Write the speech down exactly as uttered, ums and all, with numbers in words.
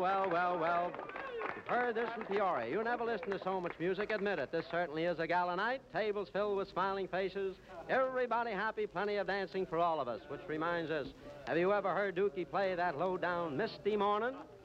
well, well, well. You've heard this from Peoria. You never listen to so much music. Admit it. This certainly is a gala night. Tables filled with smiling faces. Everybody happy. Plenty of dancing for all of us. Which reminds us, have you ever heard Dookie play that low-down Misty Morning?